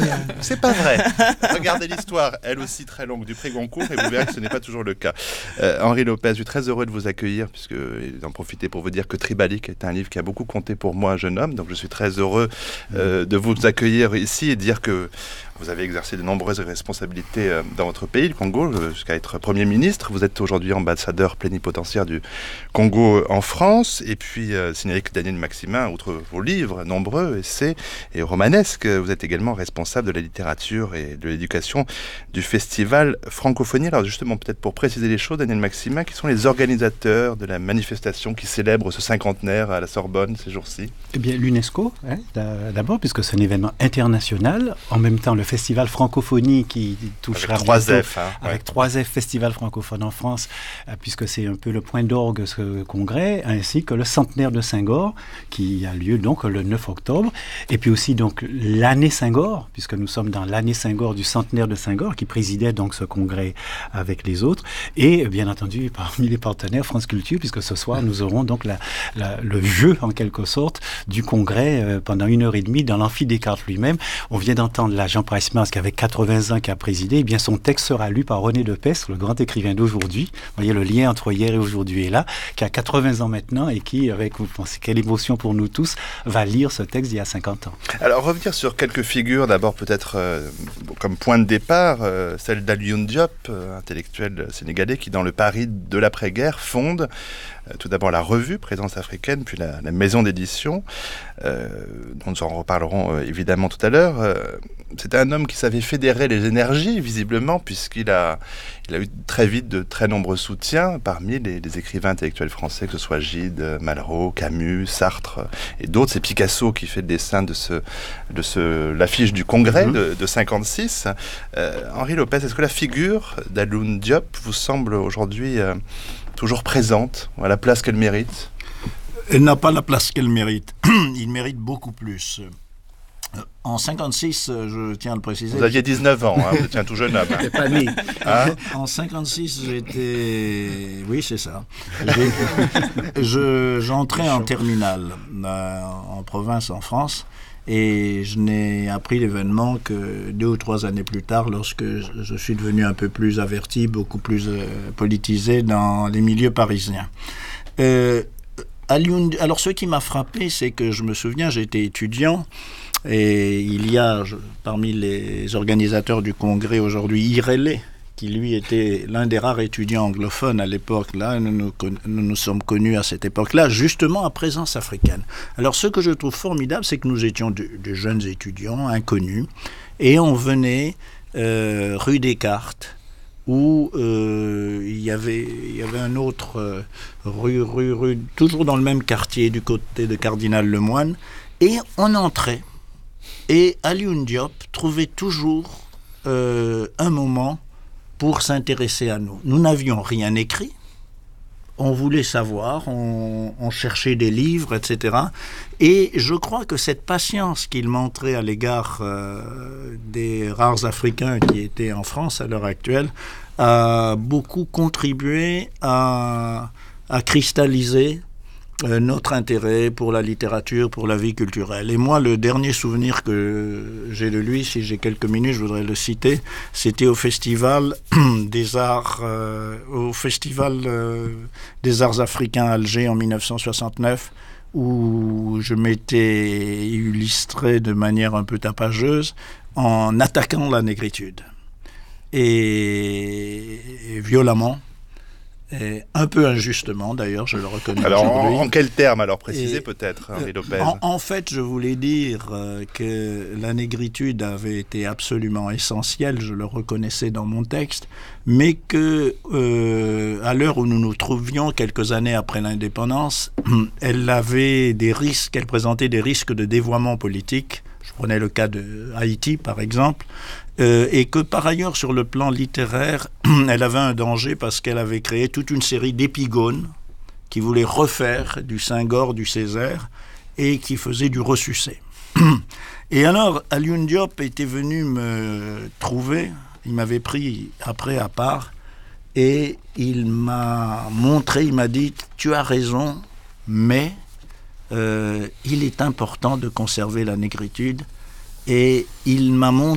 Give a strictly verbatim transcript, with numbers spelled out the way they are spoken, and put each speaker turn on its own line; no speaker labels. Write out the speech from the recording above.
C'est pas vrai. Regardez l'histoire, elle aussi très longue, du prix Goncourt, et vous verrez que ce n'est pas toujours le cas. Euh, Henri Lopez, je suis très heureux de vous accueillir, puisque j'en profiter pour vous dire que Tribalique est un livre qui a beaucoup compté pour moi, jeune homme, donc je suis très heureux euh, de vous accueillir ici et dire que vous avez exercé de nombreuses responsabilités euh, dans votre pays, le Congo, jusqu'à être Premier ministre. Vous êtes aujourd'hui ambassadeur plénipotentiaire du Congo en France. Et puis, euh, signaler que Daniel Maximin, outre vos livres nombreux, essais et romanesques, vous êtes également responsable de la littérature et de l'éducation du festival Francophonie. Alors justement, peut-être pour préciser les choses, Daniel Maximin, qui sont les organisateurs de la manifestation qui célèbre ce cinquantenaire à la Sorbonne ces jours-ci?
Eh bien, l'UNESCO, hein, d'abord, puisque c'est un événement international. En même temps, le festival Francophonie qui touchera
avec trois F, hein,
avec
ouais.
trois F Festival francophone en France, euh, puisque c'est un peu le point d'orgue ce congrès, ainsi que le centenaire de Senghor qui a lieu donc le neuf octobre, et puis aussi donc l'année Senghor, puisque nous sommes dans l'année Senghor du centenaire de Senghor qui présidait donc ce congrès avec les autres, et bien entendu parmi les partenaires France Culture, puisque ce soir nous aurons donc la, la, le jeu en quelque sorte du congrès euh, pendant une heure et demie dans l'amphi Descartes lui-même. On vient d'entendre là Jean Price qui avait quatre-vingts ans, qui a présidé, eh bien son texte sera lu par René Depestre, le grand écrivain d'aujourd'hui. Vous voyez, le lien entre hier et aujourd'hui est là, qui a quatre-vingts ans maintenant et qui, avec, vous pensez, quelle émotion pour nous tous, va lire ce texte d'il y a cinquante ans.
Alors, revenir sur quelques figures, d'abord peut-être euh, comme point de départ, euh, celle d'Alioune Diop, euh, intellectuel sénégalais, qui dans le Paris de l'après-guerre fonde euh, tout d'abord la revue Présence africaine, puis la, la maison d'édition, euh, dont nous en reparlerons euh, évidemment tout à l'heure. Euh, C'était un homme qui savait fédérer les énergies, visiblement, puisqu'il a, il a eu très vite de très nombreux soutiens parmi les, les écrivains intellectuels français, que ce soit Gide, Malraux, Camus, Sartre et d'autres. C'est Picasso qui fait le dessin de, ce, de ce, l'affiche du congrès mmh. de, de cinquante-six. Euh, Henri Lopez, est-ce que la figure d'Alioune Diop vous semble aujourd'hui euh, toujours présente, à la place qu'elle mérite?
Elle n'a pas la place qu'elle mérite. Il mérite beaucoup plus. En cinquante-six, je tiens à le préciser...
Vous aviez dix-neuf ans, hein, vous étiez un tout jeune homme.
Hein. Pas né.
Hein? En cinquante-six, j'étais... Oui, c'est ça. Je, j'entrais en terminale euh, en province, en France, et je n'ai appris l'événement que deux ou trois années plus tard, lorsque je suis devenu un peu plus averti, beaucoup plus euh, politisé dans les milieux parisiens. Euh, alors, ce qui m'a frappé, c'est que je me souviens, j'étais étudiant, et il y a, je, parmi les organisateurs du congrès aujourd'hui, Irélé, qui lui était l'un des rares étudiants anglophones à l'époque. Là, nous nous, nous nous sommes connus à cette époque-là, justement à Présence africaine. Alors, ce que je trouve formidable, c'est que nous étions de, de jeunes étudiants, inconnus, et on venait euh, rue Descartes, où euh, il y avait, il y avait un autre euh, rue, rue, rue, toujours dans le même quartier, du côté de Cardinal Lemoine, et on entrait. Et Alioune Diop trouvait toujours euh, un moment pour s'intéresser à nous. Nous n'avions rien écrit, on voulait savoir, on, on cherchait des livres, et cetera. Et je crois que cette patience qu'il montrait à l'égard euh, des rares Africains qui étaient en France à l'heure actuelle a beaucoup contribué à, à cristalliser Euh, notre intérêt pour la littérature, pour la vie culturelle. Et moi, le dernier souvenir que j'ai de lui, si j'ai quelques minutes, je voudrais le citer, c'était au Festival des Arts, euh, au Festival euh, des Arts Africains à Alger en dix-neuf cent soixante-neuf, où je m'étais illustré de manière un peu tapageuse en attaquant la négritude. Et, et violemment, et un peu injustement d'ailleurs, je le reconnais
alors,
aujourd'hui.
En, en quels termes alors préciser
Et,
peut-être, Henri Lopez?
en, en fait, je voulais dire euh, que la négritude avait été absolument essentielle, je le reconnaissais dans mon texte, mais que euh, à l'heure où nous nous trouvions, quelques années après l'indépendance, elle avait des risques, elle présentait des risques de dévoiement politique. Je prenais le cas de Haïti, par exemple, euh, et que par ailleurs, sur le plan littéraire, elle avait un danger parce qu'elle avait créé toute une série d'épigones qui voulaient refaire du Senghor, du Césaire, et qui faisaient du ressucé. Et alors, Alioune Diop était venu me trouver, il m'avait pris après à part, et il m'a montré, il m'a dit « Tu as raison, mais... Euh, il est important de conserver la négritude » et il m'a montré